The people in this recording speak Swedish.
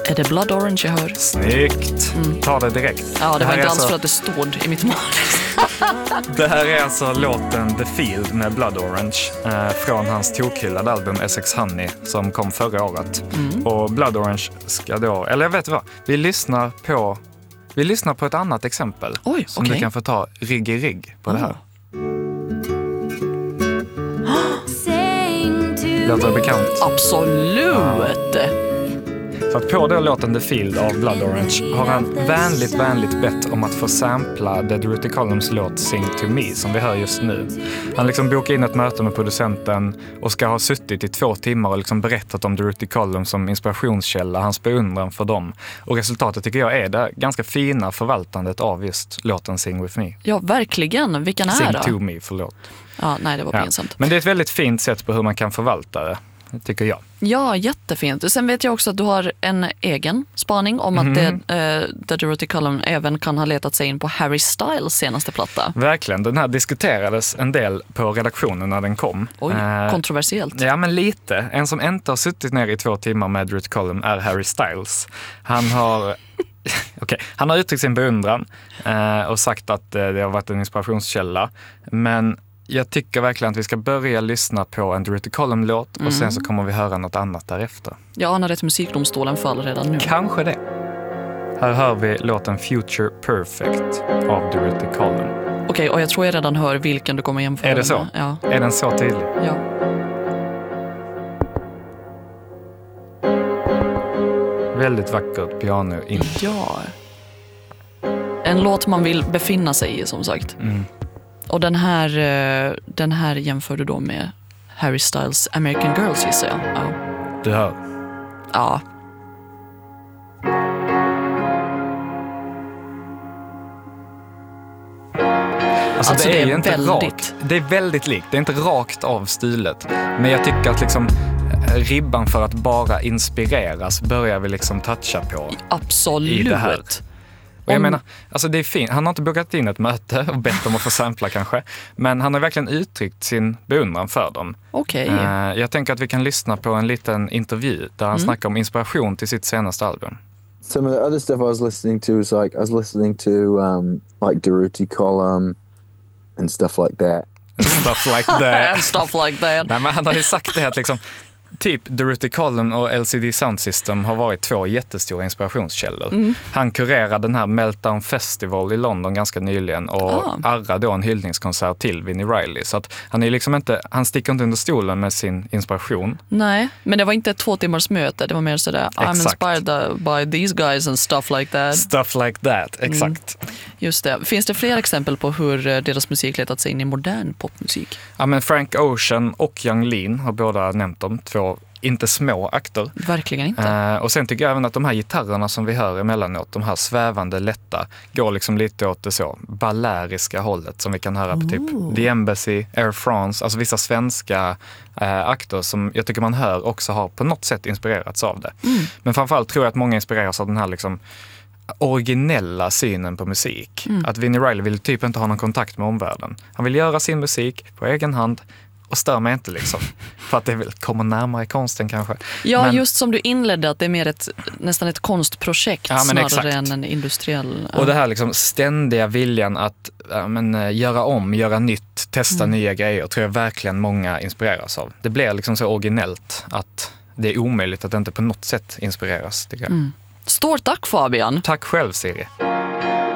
Är det Blood Orange jag hör? Snyggt. Ta det direkt. Ja, det var inte alls för att det stod i mitt manus. Det här är alltså låten The Field med Blood Orange från hans tokhyllade album Essex Honey som kom förra året. Och Blood Orange ska då, eller jag vet vad, vi lyssnar på ett annat exempel. Oj, som du kan få ta rigg i rigg på det här. Låter det bekant? Absolut! Så att på den låten The Field av Blood Orange har han vänligt bett om att få sampla Dead Ruti Columns låt Sing to Me som vi hör just nu. Han liksom bokar in ett möte med producenten och ska ha suttit i 2 timmar och liksom berättat om Dead Ruti Column som inspirationskälla, hans beundran för dem. Och resultatet tycker jag är det ganska fina förvaltandet av just låten Sing With Me. Ja, verkligen. Vilken är Sing då? To Me, förlåt. Ja, nej, det var pinsamt. Men det är ett väldigt fint sätt på hur man kan förvalta det, tycker jag. Ja, jättefint. Sen vet jag också att du har en egen spaning om att Dead Ruti Column även kan ha letat sig in på Harry Styles senaste platta. Verkligen. Den här diskuterades en del på redaktionen när den kom. Oj, kontroversiellt. Ja, men lite. En som inte har suttit ner i 2 timmar med Ruti Column är Harry Styles. Han har... Han har uttryckt sin beundran och sagt att det har varit en inspirationskälla. Men jag tycker verkligen att vi ska börja lyssna på en Ruti Column-låt och sen så kommer vi höra något annat därefter. Jag anar att musikdomstolen faller redan nu. Kanske det. Här hör vi låten Future Perfect av Ruti Column. Okej, och jag tror jag redan hör vilken du kommer jämföra med. Är det så? Ja. Är den så tydlig? Ja. Väldigt vackert piano in. Ja. En låt man vill befinna sig i, som sagt. Och den här jämför du då med Harry Styles American Girls, gissar jag. Ja. Du hör. Ja. Alltså det är ju inte väldigt... rakt. Det är väldigt likt. Det är inte rakt av stilet. Men jag tycker att liksom ribban för att bara inspireras börjar vi liksom toucha på. Absolut. I det här. Och jag menar, alltså det är fint. Han har inte bokat in ett möte och bett dem att få sampla kanske. Men han har verkligen uttryckt sin beundran för dem. Okej. Jag tänker att vi kan lyssna på en liten intervju där han snackar om inspiration till sitt senaste album. Some of the other stuff I was listening to was like, I was listening to like Dead Ruti Column and stuff like that. Stuff like that. And stuff like that. Nej, men han har ju sagt det att liksom typ Dead Ruti Column och LCD Sound System har varit 2 jättestora inspirationskällor. Han kurerade den här Meltdown Festival i London ganska nyligen och arrade då en hyllningskonsert till Vinnie Riley. Så att han är liksom inte, han sticker inte under stolen med sin inspiration. Nej, men det var inte ett 2 timmars möte. Det var mer sådär, I'm inspired by these guys and stuff like that. Stuff like that, exakt. Just det. Finns det fler exempel på hur deras musik letat sig in i modern popmusik? Ja, men Frank Ocean och Yung Lean har båda nämnt dem. 2 inte små akter. Verkligen inte. Och sen tycker jag även att de här gitarrerna som vi hör emellanåt, de här svävande lätta, går liksom lite åt det så baleariska hållet som vi kan höra på typ The Embassy, Air France, alltså vissa svenska akter som jag tycker man hör också har på något sätt inspirerats av det. Men framförallt tror jag att många inspireras av den här liksom originella synen på musik. Att Vinnie Riley vill typ inte ha någon kontakt med omvärlden. Han vill göra sin musik på egen hand och stör mig inte liksom. För att det vill komma närmare konsten kanske. Ja, men just som du inledde att det är mer nästan ett konstprojekt snarare exakt. än en industriell... Och det här liksom ständiga viljan att göra om, göra nytt, testa nya grejer tror jag verkligen många inspireras av. Det blir liksom så originellt att det är omöjligt att inte på något sätt inspireras, tycker jag. Stort tack, Fabian. Tack själv, Siri.